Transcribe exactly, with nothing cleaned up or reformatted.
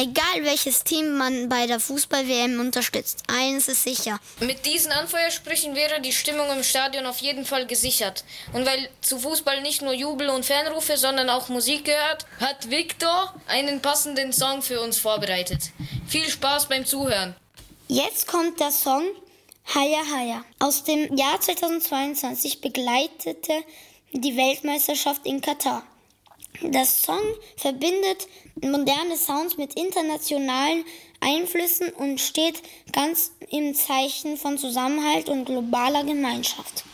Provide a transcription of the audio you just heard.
Egal welches Team man bei der Fußball-W M unterstützt, eines ist sicher. Mit diesen Anfeuersprüchen wäre die Stimmung im Stadion auf jeden Fall gesichert. Und weil zu Fußball nicht nur Jubel und Fanrufe, sondern auch Musik gehört, hat Victor einen passenden Song für uns vorbereitet. Viel Spaß beim Zuhören. Jetzt kommt der Song Haya Haya. Aus dem Jahr zweitausendzweiundzwanzig begleitete die Weltmeisterschaft in Katar. Der Song verbindet moderne Sounds mit internationalen Einflüssen und steht ganz im Zeichen von Zusammenhalt und globaler Gemeinschaft.